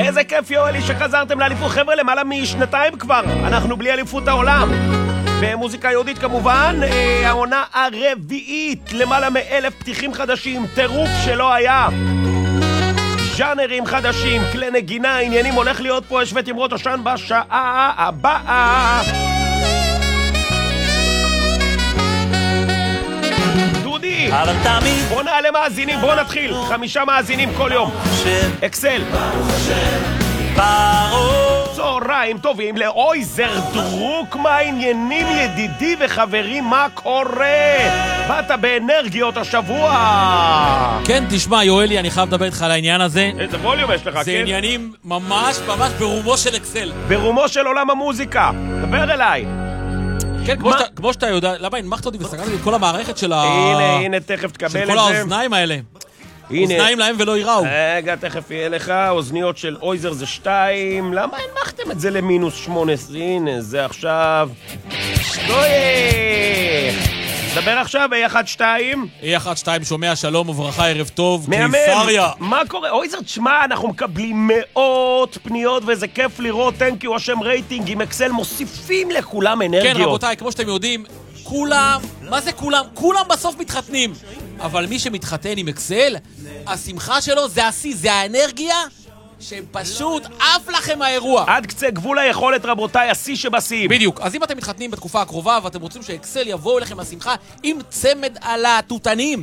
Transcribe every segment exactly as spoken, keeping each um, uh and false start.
איזה כיף יואלי שחזרתם לאליפות. חבר'ה, למעלה משנתיים כבר אנחנו בלי אליפות העולם במוזיקה יהודית כמובן. העונה הרביעית, למעלה מאלף פתיחים חדשים, טירוף שלא היה, ז'אנרים חדשים, כלי נגינה, עניינים. הולך להיות פה השוואת אמרות עשן בשעה הבאה. דודי, בוא נעלה מאזינים, בוא נתחיל. חמישה מאזינים כל יום. אקסל. צהריים טובים לאויזר דרוק, מה העניינים ידידי וחברים, מה קורה? באת באנרגיות השבוע. כן, תשמע יואלי, אני חייב לדבר איתך על העניין הזה. איזה ווליום יש לך, כן? זה עניינים ממש ממש ברומו של אקסל, ברומו של עולם המוזיקה. דבר אליי. כן, כמו, שאתה, כמו שאתה יודע, למה הנמכת אותי וסגרתי את כל המערכת של ה... הנה, הנה, תכף תקבל את זה. של כל האוזניים האלה. אוזניים להם ולא יראו. רגע, תכף יהיה לך. אוזניות של אויזר זה שתיים. למה הנמכתם את זה למינוס שמונה עשרה? הנה, זה עכשיו. שטוייך. דבר עכשיו, אי אחת שתיים. אי אחת שתיים שומע, שלום וברכה, ערב טוב, קיסריה. מה קורה? אויזר, תשמע, אנחנו מקבלים מאות פניות וזה כיף לראות. תנק יו, השם רייטינג עם אקסל, מוסיפים לכולם אנרגיות. כן, רבותיי, כמו שאתם יודעים, כולם, מה זה כולם? כולם בסוף מתחתנים. אבל מי שמתחתן עם אקסל, השמחה שלו זה השיא, זה האנרגיה שפשוט עף לכם האירוע. עד קצה גבול היכולת, רבותיי, השיא שבשיאים. בדיוק. אז אם אתם מתחתנים בתקופה הקרובה ואתם רוצים שאקסל יבואו אליכם לשמחה עם צמד על התותנים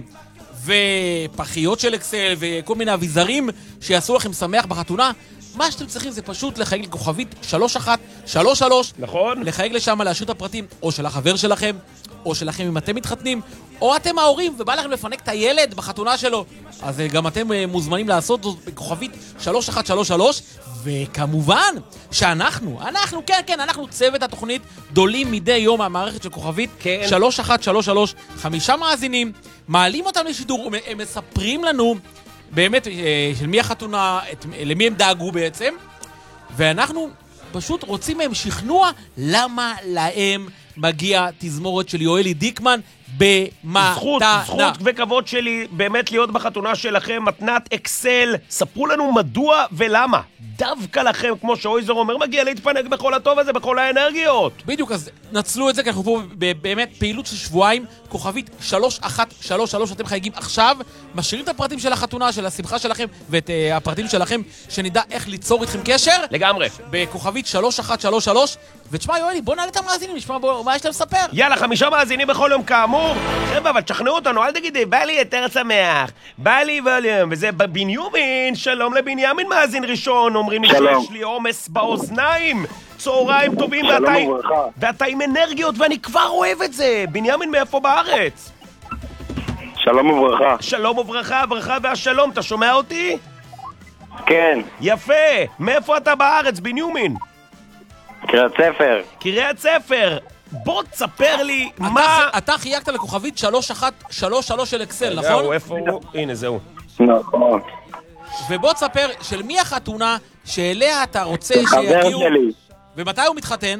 ופחיות של אקסל וכל מיני אביזרים שיעשו לכם שמח בחתונה, מה שאתם צריכים זה פשוט לחייג לכוכבית שלוש אחת שלוש שלוש. נכון. לחייג לשם, להשאיר את הפרטים או של החבר שלכם או שלכם אם אתם מתחתנים, או אתם ההורים ובא לכם לפנק את הילד בחתונה שלו, אז גם אתם מוזמנים לעשות זאת בכוכבית שלוש אחת שלוש שלוש. וכמובן שאנחנו, אנחנו, כן, כן, אנחנו צוות התוכנית דולים מדי יום מהמערכת של כוכבית כן. שלוש אחת שלוש שלוש, חמישה מאזינים, מעלים אותם לשידור, הם מספרים לנו באמת של מי החתונה, את, למי הם דאגו בעצם, ואנחנו פשוט רוצים מהם שכנוע למה להם מגיע תזמורת של יואלי דיקמן במתנה. זכות, זכות וכבוד שלי באמת להיות בחתונה שלכם, מתנת אקסל. ספרו לנו מדוע ולמה דווקא לכם, כמו שאויזר אומר, מגיע להתפנק בכל הטוב הזה, בכל האנרגיות. בדיוק, אז נצלו את זה, כי אנחנו פה באמת פעילות של שבועיים, כוכבית שלוש אחת שלוש שלוש, אתם חייגים עכשיו, משאירים את הפרטים של החתונה, של השמחה שלכם, ואת uh, הפרטים שלכם, שנדע איך ליצור איתכם קשר. לגמרי. בכוכבית שלוש אחת שלוש שלוש, ותשמע יואלי, בוא נעלה את המאזינים, נשמע בוא, מה יש להם לספר. יאללה, חמישה מאזינים בכל יום כאמור. חבר'ה, אבל תשכנעו אותנו, אל תגידי, בא לי יותר שמח, בא לי ווליום, וזה בנימין, שלום לבנימין מאזין ראשון, אומרים לי שיש לי עומס באוזניים. צהריים טובים, ואתה, ואתה עם אנרגיות, ואני כבר אוהב את זה. בנימין, מאיפה בארץ? שלום וברכה. שלום וברכה, הברכה והשלום, אתה שומע אותי? כן. יפה, מאיפה אתה בארץ, בנימין? קריית ספר. קריית ספר. בוא תספר לי אתה, מה... אתה חייגת לכוכבית שלוש אחת שלוש שלוש של אקסל, נכון? זהו, איפה הוא? הנה, זהו. נכון. ובוא תספר של מי החתונה שאליה אתה רוצה שיגיעו... חבר שלי. ומתי הוא מתחתן?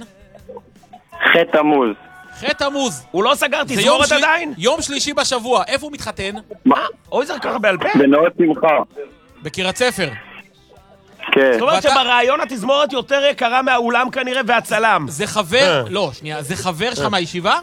ח' תמוז. ח' תמוז. הוא לא סגר תזמורת עדיין? יום שלישי בשבוע. איפה הוא מתחתן? מה? אויזר ככה בעל פה? בנאות שמחה. בקריית ספר. כן. זאת אומרת שברעיון התזמורת יותר יקרה מהאולם כנראה והצלם. זה חבר, לא, שנייה, זה חבר שלך מהישיבה?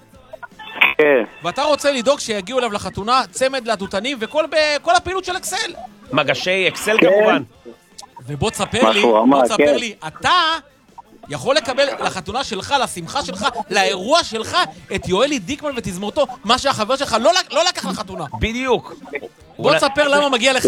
כן. ואתה רוצה לדאוג שיגיעו אליו לחתונה, צמד לתותנים וכל הפעילות של אקסל. מגשי אקסל כמובן. ובוא תספר לי, בוא תספר לי, אתה יכול לקבל לחתונה שלך, לשמחה שלך, לאירוע שלך, את יואלי דיקמן ותזמורתו, מה שהחבר שלך לא לקח לחתונה. בדיוק. בוא תספר למה מגיע לך.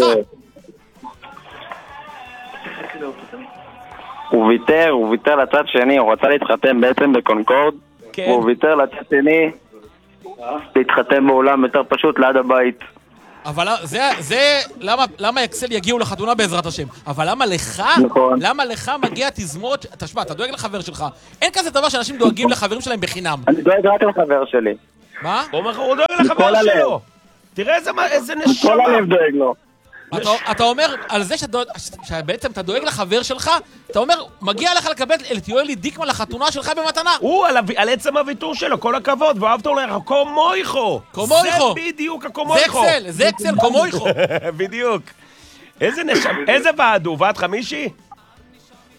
הוא ויתר, הוא ויתר לצד שני, הוא רצה להתחתן בעצם בקונקורד, והוא ויתר לצד שני להתחתן באולם יותר פשוט ליד הבית. אבל זה, זה, למה, למה אקסל יגיעו לחתונה בעזרת השם? אבל למה לך, נכון. למה לך מגיע תזמורת, תשמע, אתה דואג לחבר שלך. אין כזה דבר שאנשים דואגים לחברים שלהם בחינם. אני דואג רק לחבר שלי. מה? הוא דואג לחבר שלו. תראה איזה נשמה. כל הלב דואג לו. אתה, אתה אומר על זה שבעצם אתה דואג לחבר שלך, אתה אומר, מגיע לך לקבל את יואלי דיקמן לחתונה שלך במתנה. הוא על, על עצם הוויתור שלו, כל הכבוד, ואוהבת לך, קומויכו. קומויכו. זה בדיוק הקומויכו. זה אקסל, זה אקסל, קומויכו. בדיוק. איזה נשם, איזה ועד הוא? ועד חמישי?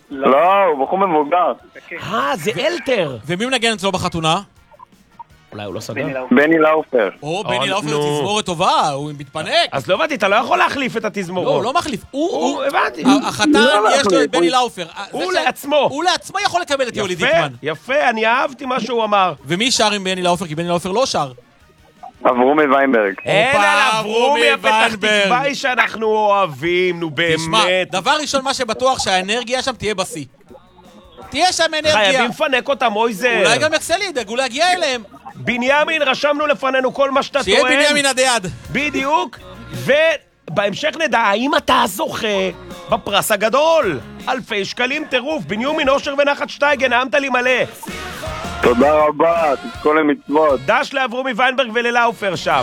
לא, הוא בחור מבוגר. אה, זה אלתר. ומי מנגן אצלו בחתונה? אולי הוא לא סגר? בני לאופר. או, בני לאופר נו. תזמורת טובה, הוא מתפנק. אז לא הבנתי, אתה לא יכול להחליף את לא, התזמורות. הוא לא מחליף. הוא, הוא, הוא, הבנתי. החתן, לא יש לו מחליף, את בני הוא- לאופר. הוא זה ש- לעצמו. הוא לעצמו יכול לקבל את יולי יפה, דיקמן. יפה, אני אהבתי מה שהוא אמר. ומי שר עם בני לאופר? כי בני לאופר לא שר. אברומי ויינברג. אין הופה, על אברומי הפתח ויינברג. תקווה היא שאנחנו אוהבים, נו תשמע, באמת. דבר ראשון, מה שבטוח שהאנרגיה שם תהיה בשיא. תהיה שם אנרגיה. חייבים לפנק אותם, אויזר. אולי גם אקסלי ידאגו להגיע אליהם. בנימין, רשמנו לפנינו כל מה שאתה שיהיה טוען. בנימין עד יד. בדיוק. ובהמשך נדע האם אתה זוכה בפרס הגדול. אלפי שקלים טירוף. בנימין, אושר ונחת שטייגן, נעמת לי מלא. תודה רבה, תזכו למצוות. דש לאברומי ויינברג וללאופר שם.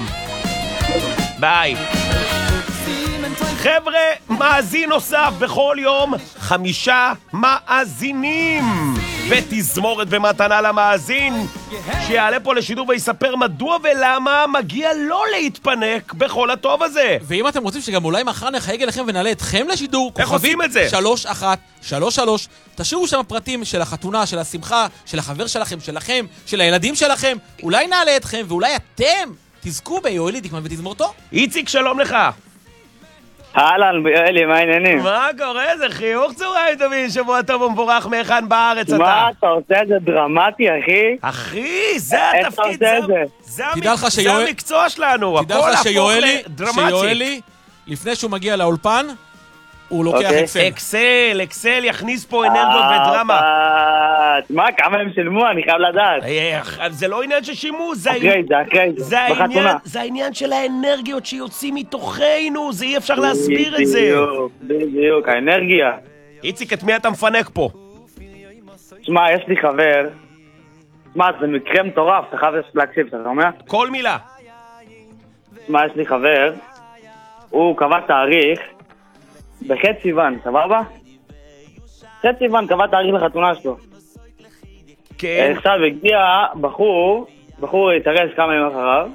ביי. חבר'ה, מאזין נוסף בכל יום, חמישה מאזינים. ותזמורת במתנה למאזין, שיעלה פה לשידור ויספר מדוע ולמה מגיע לו להתפנק בכל הטוב הזה. ואם אתם רוצים שגם אולי מחר נחייג אליכם ונעלה אתכם לשידור, איך עושים את זה? שלוש אחת שלוש שלוש, תשאירו שם פרטים של החתונה, של השמחה, של החבר שלכם, שלכם, של הילדים שלכם, אולי נעלה אתכם ואולי אתם תזכו ביואלי דיקמן ותזמורתו. איציק, שלום לך. אהלן, אלי, מה העניינים? מה קורה? זה חיוך צהריים טובים, שבוע טוב ומבורך, מהיכן בארץ אתה? מה, אתה עושה את זה דרמטי, אחי? אחי, זה איך אתה התפקיד, עושה את זה? זה תדע לך המק- זה שיואל- המקצוע שלנו, תדע הכל לך הפוך שיואלי, לדרמטי. שיואלי, לפני שהוא מגיע לאולפן, הוא לוקח אוקיי. אקסל. אקסל, אקסל יכניס פה אנרגיות אה, ודרמה. מה, כמה הם שילמו? אני חייב לדעת. אה, זה לא עניין של שימוש, זה אחרי העניין- זה, אחרי זה. זה העניין- בחתונה. זה העניין של האנרגיות שיוצאים מתוכנו, זה אי אפשר להסביר את זה. בדיוק, בדיוק, האנרגיה. איציק, את מי אתה מפנק פה? שמע, יש לי חבר. שמע, זה מקרה מטורף, אתה חייב להקשיב, אתה שומע? כל מילה. שמע, יש לי חבר. הוא קבע תאריך בחצי סיוון, סבבה? חצי סיוון קבע תאריך לחתונה שלו. כן. עכשיו הגיע בחור, בחור התארס כמה ימים אחריו,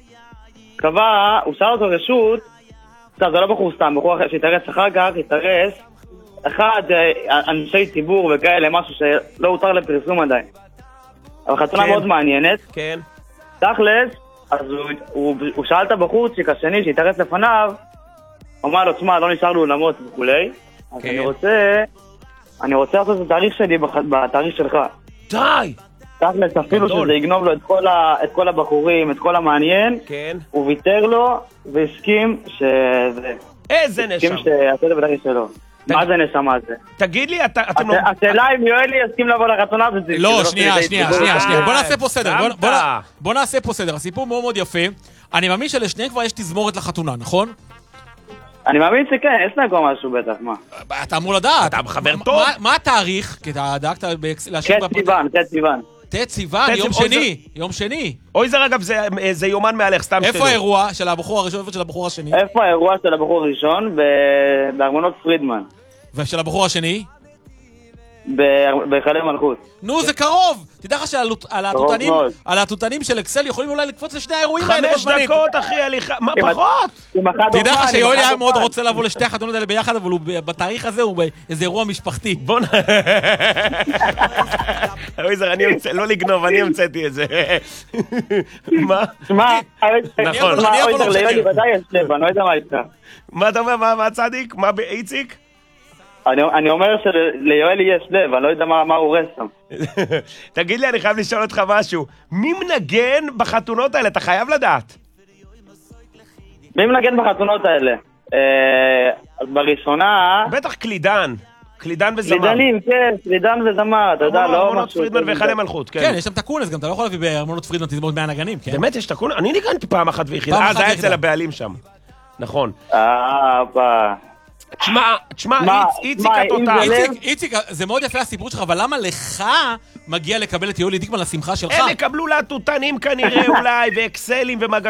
קבע, הוא שאל אותו רשות, עכשיו זה לא בחור סתם, בחור אחר שהתארס אחר כך, התארס, אחד אה, אנשי ציבור וכאלה, משהו שלא הותר לפרסום עדיין. אבל חתונה כן. מאוד מעניינת, כן. תכלס, אז הוא, הוא, הוא שאל את הבחורצ'יק השני שהתארס לפניו, הוא אמר לו, תשמע, לא נשאר לו אולמות וכולי, אז כן. אני רוצה, אני רוצה לעשות את התאריך שלי בח- בתאריך שלך. די! תכלס, אפילו גדול. שזה יגנוב לו את כל, ה, את כל הבחורים, את כל המעניין, כן. הוא ויתר לו והסכים שזה... איזה הסכים נשם. שיעשה את הבטחי שלו. מה זה נשמה זה? תגיד לי, אתה- אתם לא... הש- השאלה אם יואלי יסכים לבוא לחתונה וזה... לא, שזה שנייה, לידי שנייה, ציבור. שנייה, שנייה. בוא אה, נעשה פה סדר. בוא- שמת. בוא נ- בוא נעשה פה סדר. הסיפור מאוד מאוד יפה. אני מאמין שלשניהם כבר יש תזמורת לחתונה, נכון? אני מאמין שכן, יש להם כבר משהו בטח, מה? אתה אמור לדעת. אתה חבר מה- טוב. מה- מה התאריך? כי אתה דאגת באקס- להשאיר חץ בפרטים. סיוון, חץ סיוון. ט' סיוון, ט' יום סיוון, שני. יום שני. אוי זה אגב, זה- זה יומן מעליך, סתם איפה שתדעו. האירוע של הבחור הראשון ואיפה של הבחור השני? איפה האירוע של הבחור הראשון? ב- בארמונות פרידמן. ושל הבחור השני? ב- בהיכלי מלכות. נו, זה קרוב! תדע לך שעל התותנים- מאוד. על התותנים של אקסל יכולים אולי לקפוץ לשני האירועים האלה בו חמש זמנית. דקות, אחי, הליכה... מה, אם את- פחות? עם אחד תדע אופן, לך עם שיואלי אחד היה מאוד אופן. רוצה לבוא לשתי החתונות האלה ביחד, אבל הוא בתאריך הזה הוא באיזה אירוע משפחתי. בוא נ... אוי זה, אני המצא... לא לגנוב, אני המצאתי את זה. מה? שמע, נכון. שמע, אני אבוא אוי, לא ליואלי משקר. ודאי יש לב, אני לא יודע מה איתך. מה אתה אומר? מה מה צדיק? מה באיציק? אני אני אומר שליואלי יש לב, אני לא יודע מה מה הוא הורס שם. תגיד לי, אני חייב לשאול אותך משהו. מי מנגן בחתונות האלה? אתה חייב לדעת. מי מנגן בחתונות האלה? אה, בראשונה... בטח קלידן. קלידן וזמר. לידנים, כן, לידן וזמר, אתה יודע, לא ארמונות משהו... פרידמן יותר והיכלי מדי. מלכות, כן, כן. יש שם את הקונס, גם אתה לא יכול להביא בארמונות פרידמן תזמורת מאה נגנים, כן? באמת, יש את הקונ... אני ניגנתי פעם אחת ויחידה. פעם אה, אחת זה היה ויחידה. אצל הבעלים שם. נכון. אה, מה? תשמע, תשמע, מה, איצ- איציק מה, התותח. אם זה- איציק, איציק, זה מאוד יפה הסיפור שלך, אבל למה לך מגיע לקבל את יואלי דיקמן לשמחה שלך? הם יקבלו להטוטנים כנראה אולי, ואקסלים ומגנים.